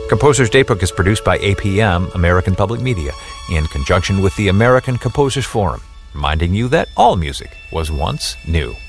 Composer's Daybook is produced by APM, American Public Media, in conjunction with the American Composers Forum, reminding you that all music was once new.